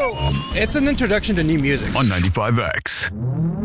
It's an introduction to new music. On 95X.